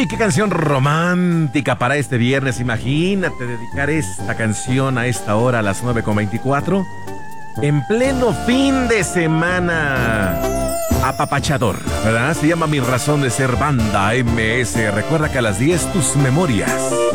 qué canción romántica para este viernes. Imagínate dedicar esta canción a esta hora, a las 9:24, en pleno fin de semana. Apapachador, ¿verdad? Se llama Mi Razón de Ser, Banda MS. Recuerda que a las 10 tus memorias.